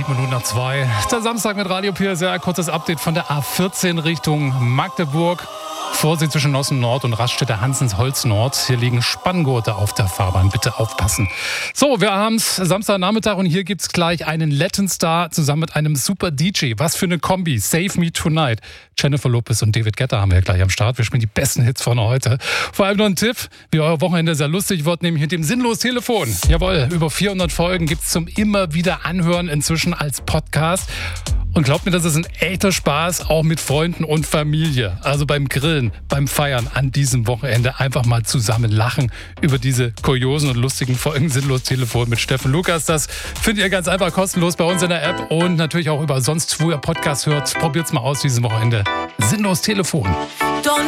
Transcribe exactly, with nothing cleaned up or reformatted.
Sieben Minuten nach zwei. Der Samstag mit Radio P S R. Kurzes Update von der A vierzehn Richtung Magdeburg. Vorsicht zwischen Nossen Nord und Raststätte Hansens Holz Nord. Hier liegen Spanngurte auf der Fahrbahn. Bitte aufpassen. So, wir haben es Samstagnachmittag und hier gibt es gleich einen Latin Star zusammen mit einem super D J. Was für eine Kombi. Save Me Tonight. Jennifer Lopez und David Guetta haben wir gleich am Start. Wir spielen die besten Hits von heute. Vor allem noch ein Tipp, wie euer Wochenende sehr lustig wird, nämlich mit dem Sinnlos Telefon. Jawohl, über vierhundert Folgen gibt es zum immer wieder Anhören inzwischen als Podcast. Und glaubt mir, das ist ein echter Spaß, auch mit Freunden und Familie. Also beim Grillen, beim Feiern an diesem Wochenende einfach mal zusammen lachen über diese kuriosen und lustigen Folgen Sinnlos Telefon mit Steffen Lukas. Das findet ihr ganz einfach kostenlos bei uns in der App und natürlich auch über sonst, wo ihr Podcast hört. Probiert's mal aus dieses Wochenende. Sinnlos Telefon.